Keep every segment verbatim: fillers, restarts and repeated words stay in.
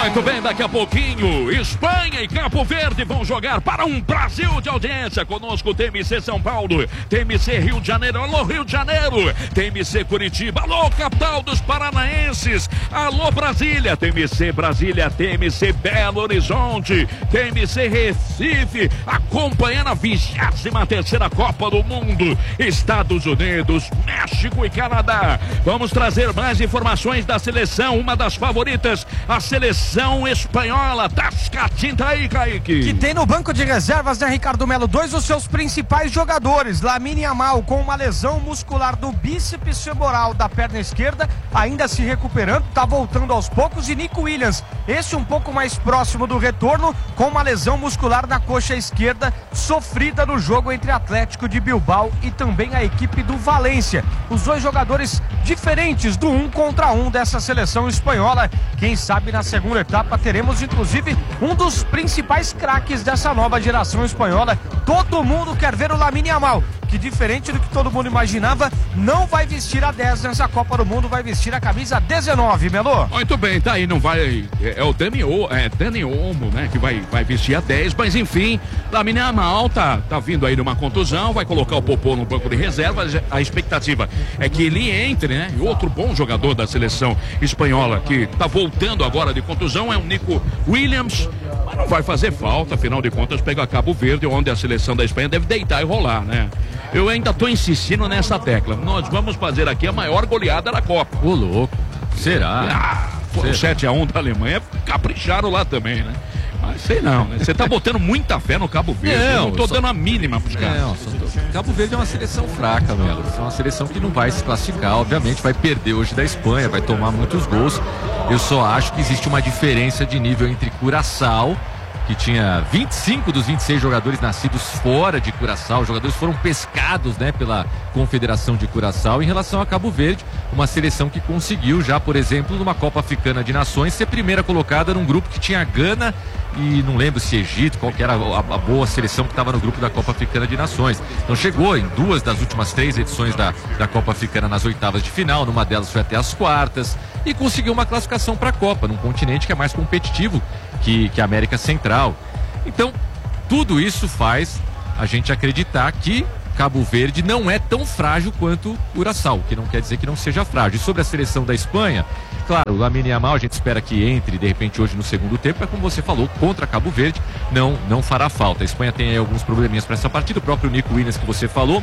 Muito bem, daqui a pouquinho, Espanha e Cabo Verde vão jogar para um Brasil de audiência. Conosco T M C São Paulo, T M C Rio de Janeiro, alô Rio de Janeiro, T M C Curitiba, alô capital dos paranaenses, alô Brasília, T M C Brasília, T M C Belo Horizonte, T M C Recife, acompanhando a vigésima terceira Copa do Mundo, Estados Unidos, México e Canadá. Vamos trazer mais informações da seleção, uma das favoritas, a seleção espanhola. Tasca a tinta aí, Kaique. Que tem no banco de reservas, né, Ricardo Melo? Dois dos seus principais jogadores. Lamine Yamal, com uma lesão muscular do bíceps femoral da perna esquerda, ainda se recuperando, tá voltando aos poucos. E Nico Williams, esse um pouco mais próximo do retorno, com uma lesão muscular na coxa esquerda, sofrida no jogo entre Atlético de Bilbao e também a equipe do Valência. Os dois jogadores diferentes do um contra um dessa seleção espanhola. Quem sabe na segunda etapa teremos inclusive um dos principais craques dessa nova geração espanhola. Todo mundo quer ver o Lamine Yamal, que diferente do que todo mundo imaginava, não vai vestir a dez nessa Copa do Mundo, vai vestir a camisa dezenove, Melô. Muito bem, tá aí, não vai, é, é o Dani, o, é, Dani Olmo, né, que vai, vai vestir a dez, mas enfim, Lamine Yamal tá, tá vindo aí numa contusão, vai colocar o Popô no banco de reservas, a expectativa é que ele entre, né, e outro bom jogador da seleção espanhola que tá voltando agora de contusão é o Nico Williams, mas não vai fazer falta, afinal de contas pega Cabo Verde, onde a seleção da Espanha deve deitar e rolar, né. Eu ainda tô insistindo nessa tecla. Nós vamos fazer aqui a maior goleada da Copa. Ô, louco. Será? Ah, foi o sete a um da Alemanha, capricharam lá também, né? Mas sei não, né? Você tá botando muita fé no Cabo Verde. Não, eu não tô só... dando a mínima pros caras. Não, tô... Cabo Verde é uma seleção fraca, Melo. É uma seleção que não vai se classificar, obviamente vai perder hoje da Espanha, vai tomar muitos gols. Eu só acho que existe uma diferença de nível entre Curaçao, que tinha vinte e cinco dos vinte e seis jogadores nascidos fora de Curaçao. Os jogadores foram pescados, né, pela Confederação de Curaçao, em relação a Cabo Verde, uma seleção que conseguiu já, por exemplo, numa Copa Africana de Nações, ser primeira colocada num grupo que tinha Gana e não lembro se Egito, qual que era a, a boa seleção que estava no grupo da Copa Africana de Nações. Então chegou em duas das últimas três edições da, da Copa Africana nas oitavas de final, numa delas foi até as quartas, e conseguiu uma classificação para a Copa, num continente que é mais competitivo que, que a América Central. Então, tudo isso faz a gente acreditar que Cabo Verde não é tão frágil quanto Curaçao, que não quer dizer que não seja frágil. E sobre a seleção da Espanha, claro, o Lamine Yamal a gente espera que entre de repente hoje no segundo tempo, mas como você falou, contra Cabo Verde não, não fará falta. A Espanha tem aí alguns probleminhas para essa partida, o próprio Nico Williams que você falou,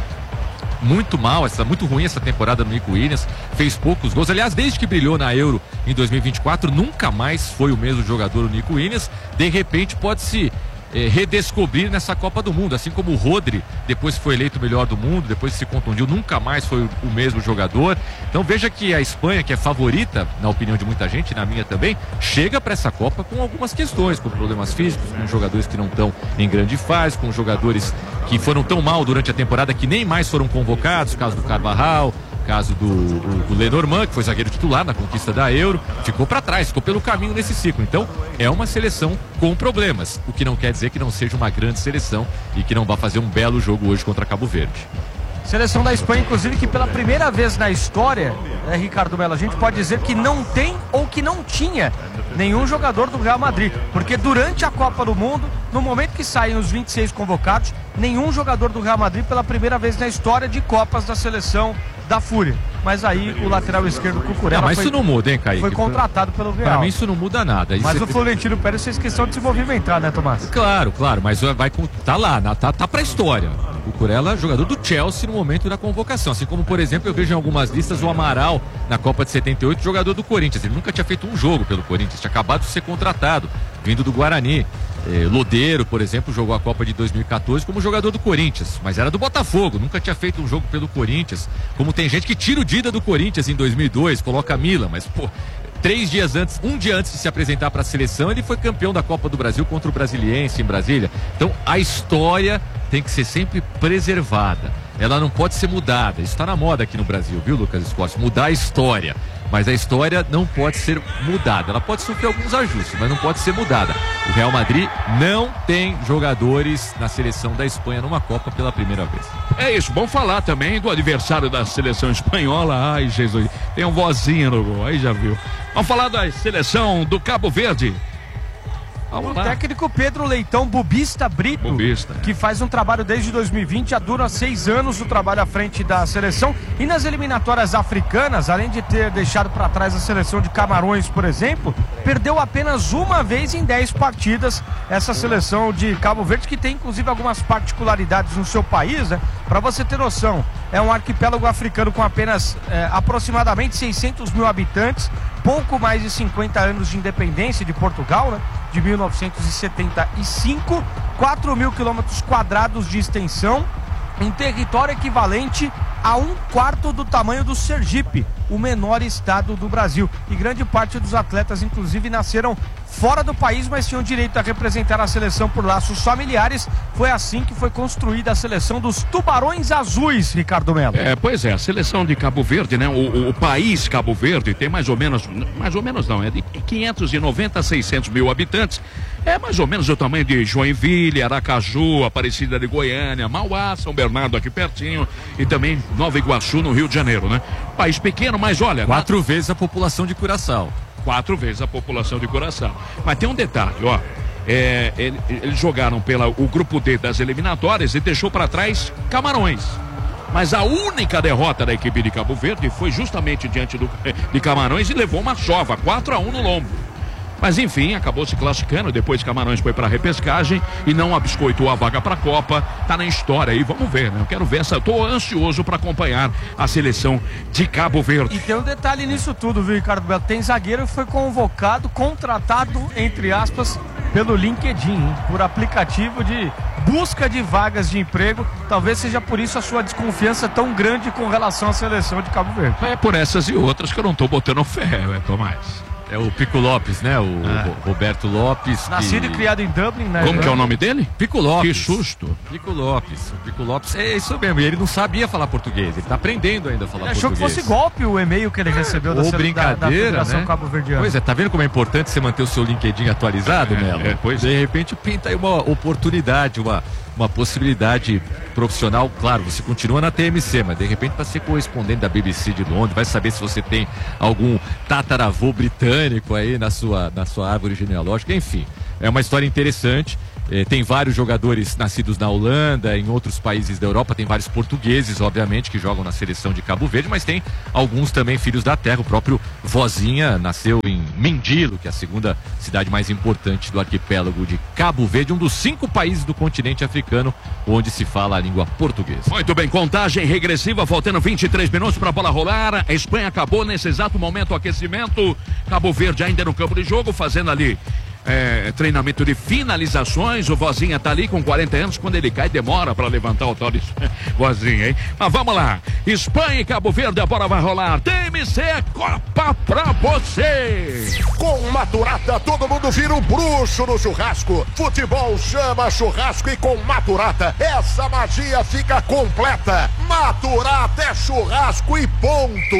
muito mal, essa, muito ruim essa temporada do Nico Williams, fez poucos gols, aliás, desde que brilhou na Euro em dois mil e vinte e quatro, nunca mais foi o mesmo jogador o Nico Williams. De repente pode se eh, redescobrir nessa Copa do Mundo, assim como o Rodri, depois que foi eleito o melhor do mundo, depois que se contundiu, nunca mais foi o, o mesmo jogador. Então veja que a Espanha, que é favorita, na opinião de muita gente, na minha também, chega para essa Copa com algumas questões, com problemas físicos, com jogadores que não estão em grande fase, com jogadores que foram tão mal durante a temporada que nem mais foram convocados, caso do Carvajal, caso do, do, do Lenormand, que foi zagueiro titular na conquista da Euro, ficou para trás, ficou pelo caminho nesse ciclo. Então é uma seleção com problemas, o que não quer dizer que não seja uma grande seleção e que não vá fazer um belo jogo hoje contra Cabo Verde. Seleção da Espanha, inclusive, que pela primeira vez na história, né, Ricardo Melo, a gente pode dizer que não tem ou que não tinha nenhum jogador do Real Madrid, porque durante a Copa do Mundo, no momento que saem os vinte e seis convocados, nenhum jogador do Real Madrid pela primeira vez na história de Copas da seleção da Fúria. Mas aí o lateral esquerdo Cucurella, não, mas foi, isso não muda, hein, Kaique? Foi contratado pelo Real. Para mim isso não muda nada. Isso mas é... o Florentino Pérez fez questão de se movimentar, né, Tomás? Claro, claro, mas vai tá lá, tá, tá pra história. O Cucurella, jogador do Chelsea no momento da convocação. Assim como, por exemplo, eu vejo em algumas listas o Amaral na Copa de setenta e oito, jogador do Corinthians. Ele nunca tinha feito um jogo pelo Corinthians, tinha acabado de ser contratado, vindo do Guarani. Eh, Lodeiro, por exemplo, jogou a Copa de dois mil e quatorze como jogador do Corinthians, mas era do Botafogo, nunca tinha feito um jogo pelo Corinthians. Como tem gente que tira o Dida do Corinthians em dois mil e dois, coloca a Milan, mas pô, três dias antes, um dia antes de se apresentar para a seleção, ele foi campeão da Copa do Brasil contra o Brasiliense em Brasília. Então a história tem que ser sempre preservada, ela não pode ser mudada. Isso está na moda aqui no Brasil, viu, Lucas Escorce? Mudar a história. Mas a história não pode ser mudada. Ela pode sofrer alguns ajustes, mas não pode ser mudada. O Real Madrid não tem jogadores na seleção da Espanha numa Copa pela primeira vez. É isso, vamos falar também do adversário da seleção espanhola. Ai, Jesus, tem um vozinho no gol, aí já viu. Vamos falar da seleção do Cabo Verde. O técnico Pedro Leitão, Bubista Brito, Bubista, que faz um trabalho desde dois mil e vinte, já dura seis anos o trabalho à frente da seleção. E nas eliminatórias africanas, além de ter deixado para trás a seleção de Camarões, por exemplo, perdeu apenas uma vez em dez partidas essa seleção de Cabo Verde, que tem inclusive algumas particularidades no seu país, né? Para você ter noção, é um arquipélago africano com apenas é, aproximadamente seiscentos mil habitantes, pouco mais de cinquenta anos de independência de Portugal, né? De mil novecentos e setenta e cinco, quatro mil quilômetros quadrados de extensão, um território equivalente a um quarto do tamanho do Sergipe, o menor estado do Brasil. E grande parte dos atletas, inclusive, nasceram fora do país, mas tinham direito a representar a seleção por laços familiares. Foi assim que foi construída a seleção dos Tubarões Azuis, Ricardo Melo. É, pois é, a seleção de Cabo Verde, né? O, o país Cabo Verde tem mais ou menos, mais ou menos não, é de quinhentos e noventa a seiscentos mil habitantes. É mais ou menos o tamanho de Joinville, Aracaju, Aparecida de Goiânia, Mauá, São Bernardo aqui pertinho e também Nova Iguaçu no Rio de Janeiro, né? País pequeno, mas olha... Quatro na... vezes a população de Curaçao. Quatro vezes a população de Curaçao. Mas tem um detalhe, ó. É, ele, eles jogaram pela o grupo D das eliminatórias e deixou para trás Camarões. Mas a única derrota da equipe de Cabo Verde foi justamente diante do, de Camarões e levou uma sova, quatro a um no lombo. Mas enfim, acabou se classificando, depois Camarões foi para a repescagem e não abiscoitou a vaga para a Copa. Tá na história aí, vamos ver, né? Eu quero ver essa, tô ansioso para acompanhar a seleção de Cabo Verde. E tem um detalhe nisso tudo, viu, Ricardo Belo? Tem zagueiro que foi convocado, contratado, entre aspas, pelo LinkedIn, hein? Por aplicativo de busca de vagas de emprego. Talvez seja por isso a sua desconfiança tão grande com relação à seleção de Cabo Verde. É por essas e outras que eu não tô botando fé, né, Tomás? É o Pico Lopes, né? O ah. Roberto Lopes. Nascido que... e criado em Dublin, né? Como que é o nome dele? Pico Lopes. Que susto. Pico Lopes. O Pico Lopes é isso mesmo. E ele não sabia falar português. Ele tá aprendendo ainda a falar ele português. Achou que fosse golpe o e-mail que ele recebeu da, Ou brincadeira, da, da Federação né? Cabo-Verdiana. Pois é, tá vendo como é importante você manter o seu LinkedIn atualizado, é, Melo? É, pois De repente pinta aí uma oportunidade, uma, uma possibilidade profissional. Claro, você continua na T M C, mas de repente para ser correspondente da B B C de Londres, vai saber se você tem algum tataravô britânico aí na sua, na sua árvore genealógica. Enfim, é uma história interessante. Eh, tem vários jogadores nascidos na Holanda, em outros países da Europa, tem vários portugueses, obviamente, que jogam na seleção de Cabo Verde, mas tem alguns também filhos da terra. O próprio Vozinha nasceu em Mindilo, que é a segunda cidade mais importante do arquipélago de Cabo Verde, um dos cinco países do continente africano onde se fala a língua portuguesa. Muito bem, contagem regressiva, faltando vinte e três minutos para a bola rolar. A Espanha acabou nesse exato momento o aquecimento. Cabo Verde ainda no campo de jogo, fazendo ali É, treinamento de finalizações. O Vozinha tá ali com quarenta anos. Quando ele cai, demora para levantar o tal de Vozinha, hein? Mas vamos lá, Espanha e Cabo Verde, a bola vai rolar. T M C Copa pra você. Com Maturata, todo mundo vira um bruxo no churrasco. Futebol chama churrasco e com Maturata, essa magia fica completa. Maturata é churrasco e ponto.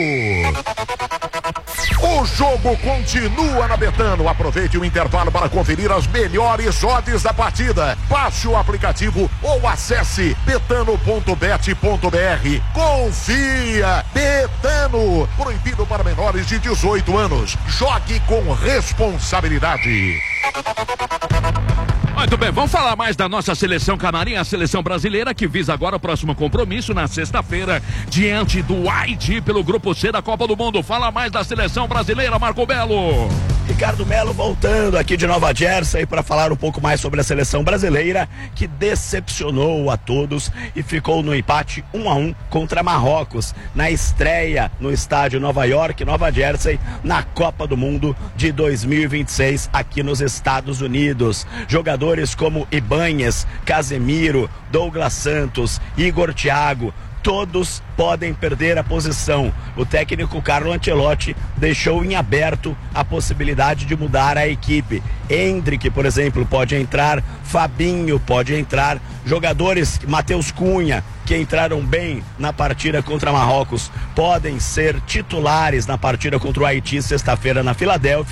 O jogo continua na Betano. Aproveite o intervalo para conferir as melhores odds da partida. Baixe o aplicativo ou acesse betano ponto bet ponto br. Confia! Betano! Proibido para menores de dezoito anos. Jogue com responsabilidade. Muito bem, vamos falar mais da nossa seleção canarinha, a seleção brasileira, que visa agora o próximo compromisso na sexta-feira, diante do Haiti, pelo Grupo C da Copa do Mundo. Fala mais da seleção brasileira, Marco Belo. Ricardo Melo voltando aqui de Nova Jersey para falar um pouco mais sobre a seleção brasileira, que decepcionou a todos e ficou no empate um a um contra Marrocos, na estreia no estádio Nova York, Nova Jersey, na Copa do Mundo de dois mil e vinte e seis aqui nos Estados Unidos. Jogadores como Ibanhes, Casemiro, Douglas Santos, Igor Thiago, todos podem perder a posição. O técnico Carlo Ancelotti deixou em aberto a possibilidade de mudar a equipe. Endrick, por exemplo, pode entrar, Fabinho pode entrar, jogadores, Matheus Cunha, que entraram bem na partida contra Marrocos, podem ser titulares na partida contra o Haiti sexta-feira na Filadélfia.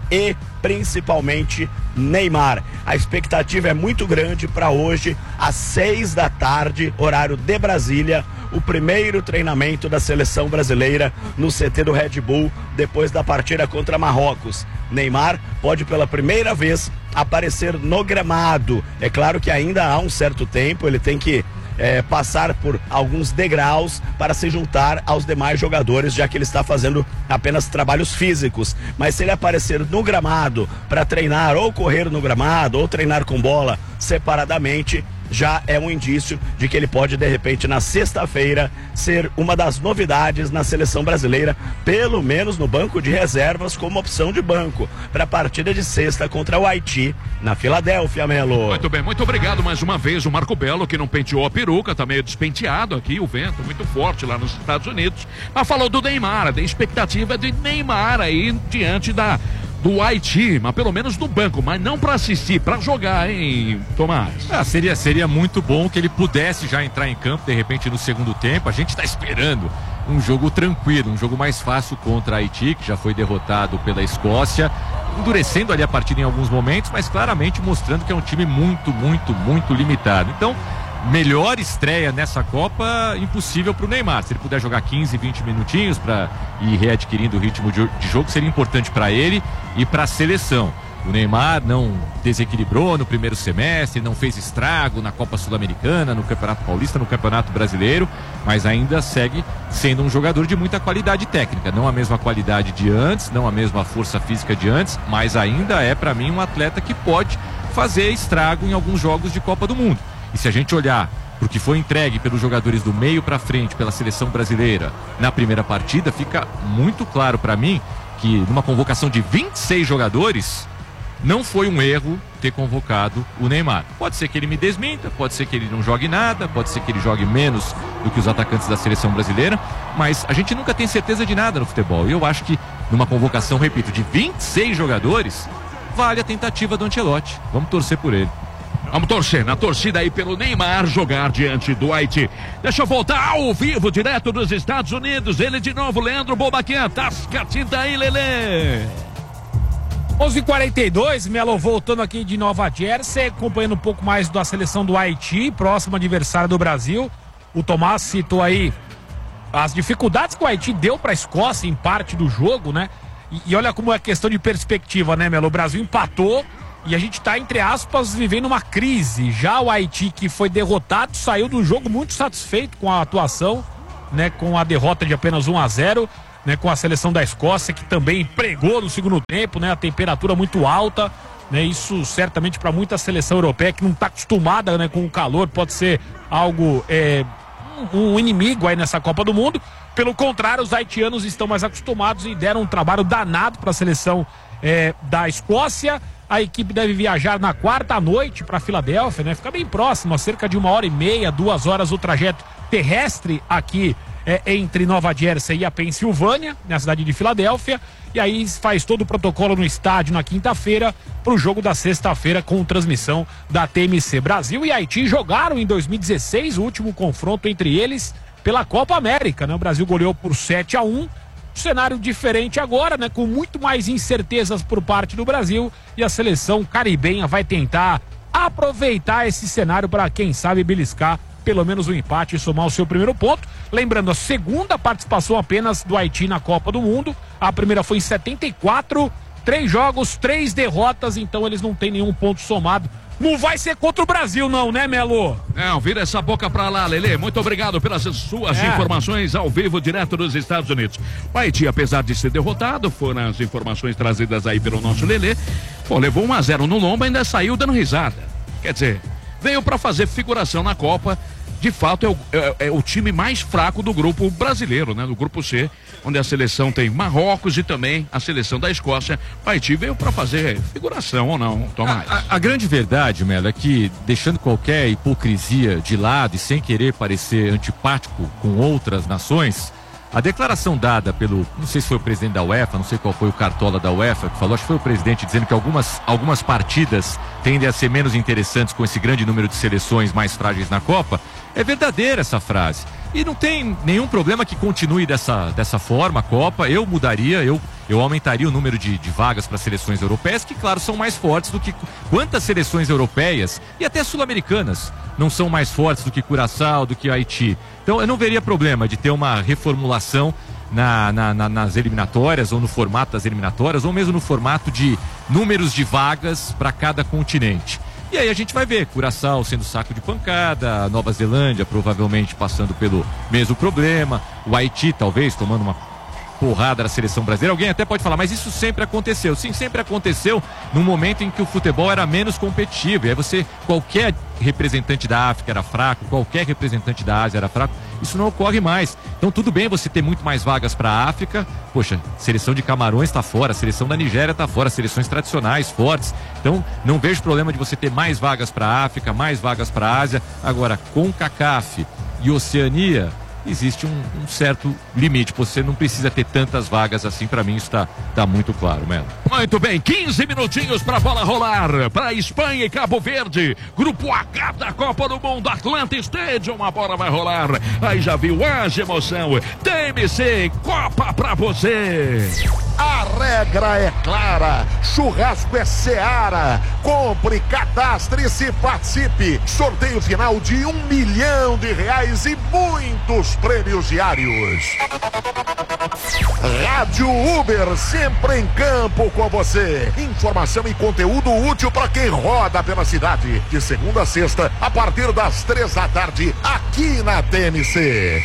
e principalmente Neymar. A expectativa é muito grande para hoje, às seis da tarde, horário de Brasília, o primeiro treinamento da seleção brasileira no C T do Red Bull, depois da partida contra Marrocos. Neymar pode pela primeira vez aparecer no gramado. É claro que ainda há um certo tempo, ele tem que É, passar por alguns degraus para se juntar aos demais jogadores, já que ele está fazendo apenas trabalhos físicos. Mas se ele aparecer no gramado para treinar, ou correr no gramado, ou treinar com bola separadamente, já é um indício de que ele pode, de repente, na sexta-feira, ser uma das novidades na seleção brasileira, pelo menos no banco de reservas, como opção de banco, para a partida de sexta contra o Haiti, na Filadélfia, Melo. Muito bem, muito obrigado mais uma vez, o Marco Belo, que não penteou a peruca, tá meio despenteado aqui, o vento muito forte lá nos Estados Unidos, mas falou do Neymar, a expectativa de Neymar aí diante da do Haiti, mas pelo menos no banco, mas não para assistir, para jogar, hein, Tomás? Ah, seria, seria muito bom que ele pudesse já entrar em campo, de repente, no segundo tempo. A gente está esperando um jogo tranquilo, um jogo mais fácil contra a Haiti, que já foi derrotado pela Escócia, endurecendo ali a partida em alguns momentos, mas claramente mostrando que é um time muito, muito, muito limitado. Então, melhor estreia nessa Copa impossível para o Neymar. Se ele puder jogar quinze, vinte minutinhos para ir readquirindo o ritmo de, de jogo, seria importante para ele e para a seleção. O Neymar não desequilibrou no primeiro semestre, não fez estrago na Copa Sul-Americana, no Campeonato Paulista, no Campeonato Brasileiro, mas ainda segue sendo um jogador de muita qualidade técnica. Não a mesma qualidade de antes, não a mesma força física de antes, mas ainda é para mim um atleta que pode fazer estrago em alguns jogos de Copa do Mundo. E se a gente olhar para o que foi entregue pelos jogadores do meio para frente pela seleção brasileira na primeira partida, fica muito claro para mim que numa convocação de vinte e seis jogadores, não foi um erro ter convocado o Neymar. Pode ser que ele me desminta, pode ser que ele não jogue nada, pode ser que ele jogue menos do que os atacantes da seleção brasileira, mas a gente nunca tem certeza de nada no futebol. E eu acho que numa convocação, repito, de vinte e seis jogadores, vale a tentativa do Ancelotti. Vamos torcer por ele. Vamos torcer na torcida aí pelo Neymar jogar diante do Haiti. Deixa eu voltar ao vivo, direto dos Estados Unidos. Ele de novo, Leandro Bobaquinha. Tasca a tinta aí, Lelê. onze e quarenta e dois, Melo, voltando aqui de Nova Jersey, acompanhando um pouco mais da seleção do Haiti, próximo adversário do Brasil. O Tomás citou aí as dificuldades que o Haiti deu para a Escócia em parte do jogo, né? E, e olha como é questão de perspectiva, né, Melo? O Brasil empatou e a gente tá, entre aspas, vivendo uma crise. Já o Haiti, que foi derrotado, saiu do jogo muito satisfeito com a atuação, né? Com a derrota de apenas um a zero, né? Com a seleção da Escócia, que também pregou no segundo tempo, né? A temperatura muito alta, né? Isso certamente para muita seleção europeia que não está acostumada, né, com o calor, pode ser algo, é, um, um inimigo aí nessa Copa do Mundo. Pelo contrário, os haitianos estão mais acostumados e deram um trabalho danado para a seleção é, da Escócia. A equipe deve viajar na quarta à noite para Filadélfia, né? Fica bem próximo, a cerca de uma hora e meia, duas horas o trajeto terrestre aqui é, entre Nova Jersey e a Pensilvânia, na cidade de Filadélfia. E aí faz todo o protocolo no estádio na quinta-feira para o jogo da sexta-feira com transmissão da T M C. Brasil e Haiti jogaram em dois mil e dezesseis o último confronto entre eles pela Copa América, né? O Brasil goleou por sete a um. Cenário diferente agora, né? Com muito mais incertezas por parte do Brasil, e a seleção caribenha vai tentar aproveitar esse cenário para, quem sabe, beliscar pelo menos um empate e somar o seu primeiro ponto. Lembrando, a segunda participação apenas do Haiti na Copa do Mundo. A primeira foi em setenta e quatro, três jogos, três derrotas, então eles não têm nenhum ponto somado. Não vai ser contra o Brasil não, né, Melo? Não, vira essa boca pra lá, Lelê. Muito obrigado pelas suas é. informações ao vivo, direto dos Estados Unidos. O Haiti, apesar de ser derrotado, foram as informações trazidas aí pelo nosso Lelê, pô, levou um a zero no lombo e ainda saiu dando risada. Quer dizer, veio pra fazer figuração na Copa. De fato, é o, é, é o time mais fraco do grupo brasileiro, né? Do grupo C, onde a seleção tem Marrocos e também a seleção da Escócia. O Haiti veio para fazer figuração ou não, Tomás? A, a, a grande verdade, Melo, é que, deixando qualquer hipocrisia de lado e sem querer parecer antipático com outras nações, a declaração dada pelo, não sei se foi o presidente da UEFA, não sei qual foi o cartola da UEFA que falou, acho que foi o presidente, dizendo que algumas, algumas partidas tendem a ser menos interessantes com esse grande número de seleções mais frágeis na Copa. É verdadeira essa frase. E não tem nenhum problema que continue dessa, dessa forma a Copa. Eu mudaria, eu eu aumentaria o número de, de vagas para seleções europeias, que claro, são mais fortes do que... Quantas seleções europeias e até sul-americanas não são mais fortes do que Curaçao, do que Haiti? Então eu não veria problema de ter uma reformulação na, na, na, nas eliminatórias, ou no formato das eliminatórias, ou mesmo no formato de números de vagas para cada continente. E aí a gente vai ver Curaçao sendo saco de pancada, Nova Zelândia provavelmente passando pelo mesmo problema, o Haiti talvez tomando uma porrada da seleção brasileira. Alguém até pode falar, mas isso sempre aconteceu. Sim, sempre aconteceu num momento em que o futebol era menos competitivo. E aí você, qualquer representante da África era fraco, qualquer representante da Ásia era fraco. Isso não ocorre mais. Então tudo bem você ter muito mais vagas para a África. Poxa, seleção de Camarões está fora, a seleção da Nigéria está fora, seleções tradicionais, fortes. Então não vejo problema de você ter mais vagas para a África, mais vagas para a Ásia. Agora, CONCACAF e Oceania, existe um, um certo limite. Você não precisa ter tantas vagas assim. Para mim isso tá, tá muito claro, Melo. Muito bem, quinze minutinhos para a bola rolar. Para Espanha e Cabo Verde, grupo H da Copa do Mundo, Atlanta Stadium, a bola vai rolar. Aí já viu a emoção. T M C Copa para você. A regra é clara, churrasco é Seara. Compre, cadastre-se, participe. Sorteio final de um milhão de reais e muitos prêmios diários. Rádio Uber, sempre em campo com você. Informação e conteúdo útil para quem roda pela cidade. De segunda a sexta, a partir das três da tarde, aqui na T M C.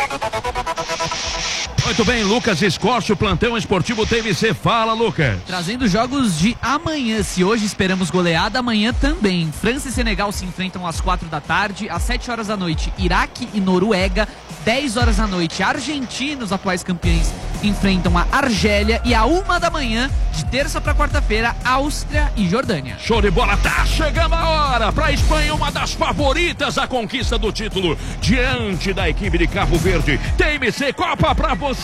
Muito bem, Lucas Escorcio, plantão esportivo T M C. Fala, Lucas. Trazendo jogos de amanhã. Se hoje esperamos goleada, amanhã também. França e Senegal se enfrentam às quatro da tarde. Às sete horas da noite, Iraque e Noruega. dez horas da noite, Argentina, os atuais campeões, enfrentam a Argélia. E à uma da manhã, de terça para quarta-feira, Áustria e Jordânia. Show de bola, tá chegando a hora para a Espanha, uma das favoritas à conquista do título, diante da equipe de Cabo Verde. T M C Copa para você.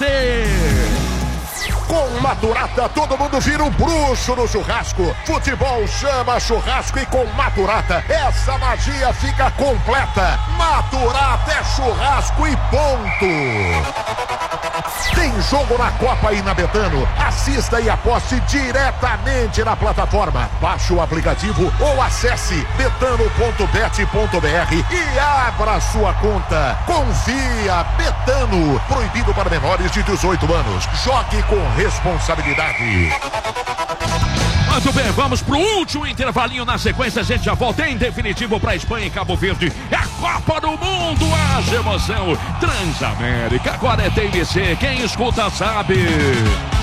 Com Maturata, todo mundo vira um bruxo no churrasco. Futebol chama churrasco e com Maturata, essa magia fica completa. Maturata é churrasco e ponto. Tem jogo na Copa aí na Betano. Assista e aposte diretamente na plataforma. Baixe o aplicativo ou acesse betano ponto bet ponto br e abra sua conta. Confia, Betano. Proibido para menores de dezoito anos. Jogue com responsabilidade. Muito bem, vamos pro último intervalinho. Na sequência a gente já volta em definitivo para Espanha e Cabo Verde. É a Copa do Mundo, a emoção. Transamérica, agora é T M C, quem escuta sabe.